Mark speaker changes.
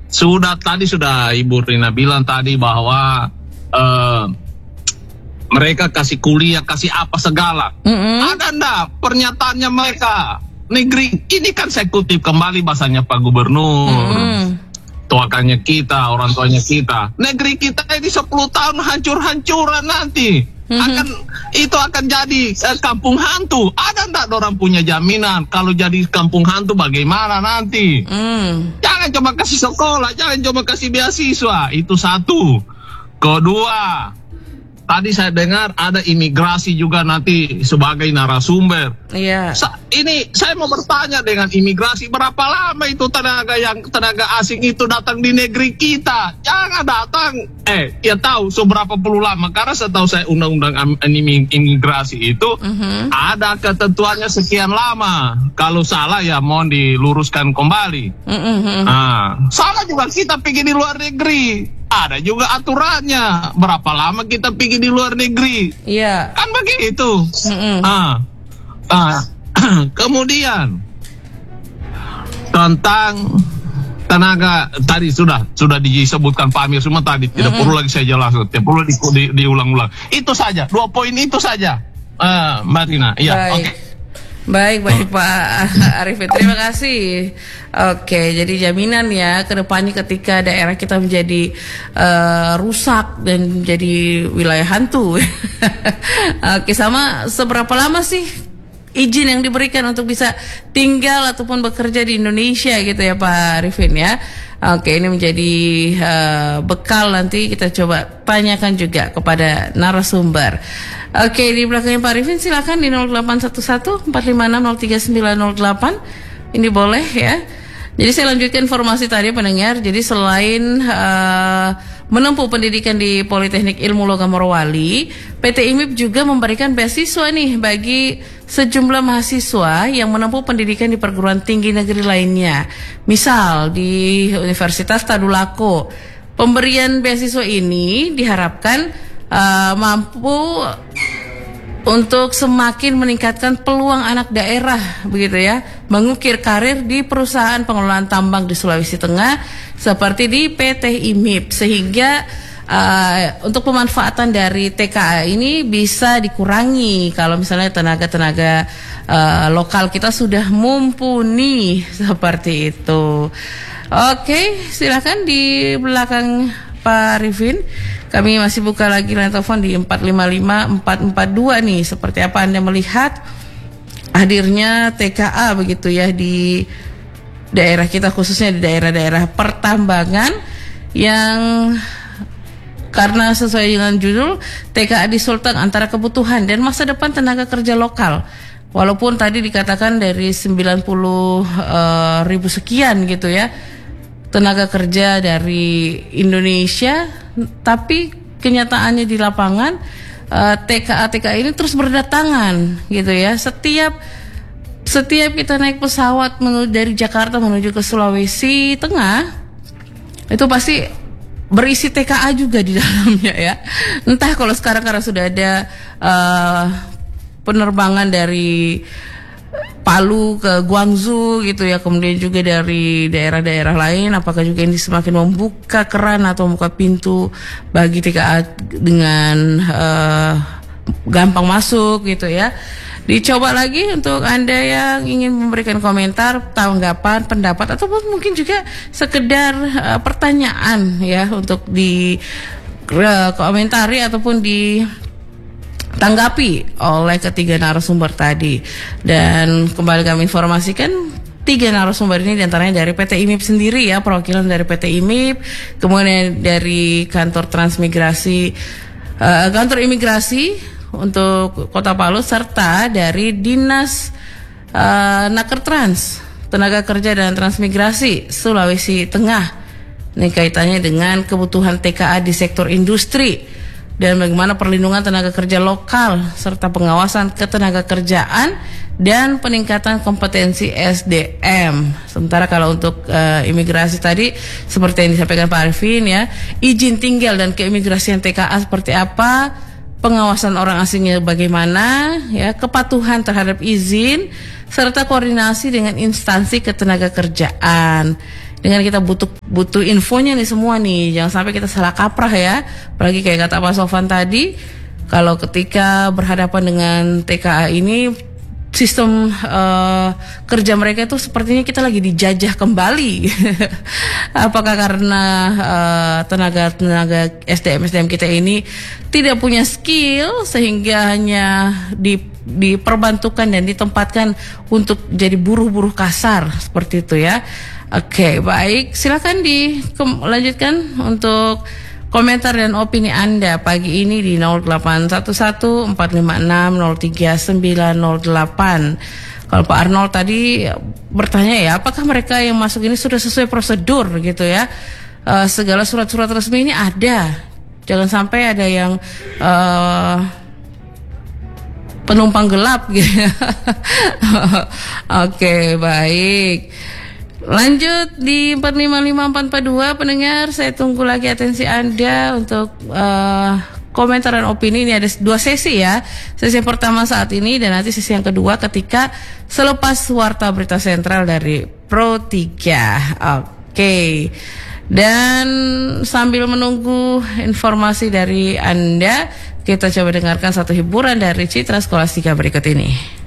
Speaker 1: Sudah Ibu Rina bilang tadi bahwa mereka kasih kuliah, kasih apa segala. Ada enggak pernyataannya mereka? Negeri ini kan saya kutip kembali bahasanya Pak Gubernur. Tuakannya kita, orang tuanya kita. Negeri kita ini 10 tahun hancur-hancuran nanti. Itu akan jadi kampung hantu. Ada enggak orang punya jaminan kalau jadi kampung hantu bagaimana nanti? Jangan coba kasih sekolah, jangan coba kasih beasiswa. Itu satu. Kedua, tadi saya dengar ada imigrasi juga nanti sebagai narasumber. Iya. Ini saya mau bertanya dengan imigrasi, berapa lama itu tenaga asing itu datang di negeri kita? Jangan datang. Ya tahu seberapa puluh lama, karena setahu saya undang-undang imigrasi itu ada ketentuannya sekian lama. Kalau salah ya mohon diluruskan kembali. Salah juga kita pergi di luar negeri. Ada juga aturannya. Berapa lama kita pergi di luar negeri? Iya. Kan begitu. Kemudian tentang tenaga tadi sudah disebutkan Pak Amir semua tadi. Tidak perlu lagi saya jelaskan. Tidak perlu diulang-ulang. Itu saja. 2 poin itu saja. Mbak Rina. Iya. Oke.
Speaker 2: Baik Pak Arifin, terima kasih. Oke, jadi jaminan ya ke depannya ketika daerah kita menjadi rusak dan menjadi wilayah hantu. Oke, sama seberapa lama sih izin yang diberikan untuk bisa tinggal ataupun bekerja di Indonesia gitu ya Pak Arifin ya. Oke, ini menjadi bekal nanti kita coba tanyakan juga kepada narasumber. Oke, di belakangnya Pak Arifin silakan di 0811 456 03908. Ini boleh ya. Jadi saya lanjutkan informasi tadi pendengar. Jadi selain menempuh pendidikan di Politeknik Ilmu Logam Morowali, PT IMIP juga memberikan beasiswa nih bagi sejumlah mahasiswa yang menempuh pendidikan di perguruan tinggi negeri lainnya. Misal di Universitas Tadulako. Pemberian beasiswa ini diharapkan mampu untuk semakin meningkatkan peluang anak daerah begitu ya, mengukir karir di perusahaan pengelolaan tambang di Sulawesi Tengah seperti di PT IMIP, sehingga untuk pemanfaatan dari TKA ini bisa dikurangi kalau misalnya tenaga-tenaga lokal kita sudah mumpuni seperti itu. Oke, silakan di belakang Pak Arifin. Kami masih buka lagi line telepon di 455-442 nih. Seperti apa Anda melihat hadirnya TKA begitu ya di daerah kita, khususnya di daerah-daerah pertambangan yang karena sesuai dengan judul TKA di Sulteng antara kebutuhan dan masa depan tenaga kerja lokal. Walaupun tadi dikatakan dari 90 ribu sekian gitu ya tenaga kerja dari Indonesia, tapi kenyataannya di lapangan TKA ini terus berdatangan gitu ya. Setiap kita naik pesawat dari Jakarta menuju ke Sulawesi Tengah itu pasti berisi TKA juga di dalamnya ya. Entah kalau sekarang karena sudah ada penerbangan dari Palu ke Guangzhou gitu ya, kemudian juga dari daerah-daerah lain, apakah juga ini semakin membuka keran atau membuka pintu bagi TKA dengan gampang masuk gitu ya. Dicoba lagi untuk Anda yang ingin memberikan komentar, tanggapan, pendapat, ataupun mungkin juga sekedar pertanyaan ya untuk di komentari ataupun di tanggapi oleh ketiga narasumber tadi. Dan kembali kami informasikan 3 narasumber ini diantaranya dari PT IMIP sendiri ya, perwakilan dari PT IMIP, kemudian dari kantor transmigrasi, kantor imigrasi untuk Kota Palu, serta dari Dinas Nakertrans Tenaga Kerja dan Transmigrasi Sulawesi Tengah. Ini kaitannya dengan kebutuhan TKA di sektor industri dan bagaimana perlindungan tenaga kerja lokal serta pengawasan ketenaga kerjaan dan peningkatan kompetensi SDM. Sementara kalau untuk imigrasi tadi seperti yang disampaikan Pak Arifin ya, izin tinggal dan keimigrasian TKA seperti apa, pengawasan orang asingnya bagaimana ya, kepatuhan terhadap izin serta koordinasi dengan instansi ketenaga kerjaan. dengan kita butuh infonya nih semua nih, jangan sampai kita salah kaprah ya. Apalagi kayak kata Pak Sofan tadi, kalau ketika berhadapan dengan TKA ini, sistem kerja mereka itu sepertinya kita lagi dijajah kembali. Apakah karena tenaga SDM kita ini tidak punya skill sehingga hanya diperbantukan dan ditempatkan untuk jadi buruh-buruh kasar seperti itu ya. Oke, baik, silakan dilanjutkan untuk komentar dan opini Anda pagi ini di 0811-456-03908. Kalau Pak Arnold tadi bertanya ya, apakah mereka yang masuk ini sudah sesuai prosedur gitu ya? Segala surat-surat resmi ini ada. Jangan sampai ada yang penumpang gelap gitu. Oke, baik. Lanjut di 455442 pendengar, saya tunggu lagi atensi Anda untuk komentar dan opini. Ini ada 2 sesi ya. Sesi pertama saat ini dan nanti sesi yang kedua ketika selepas warta berita sentral dari Pro 3. Oke. Dan sambil menunggu informasi dari Anda, kita coba dengarkan satu hiburan dari Citra Skolastika berikut ini.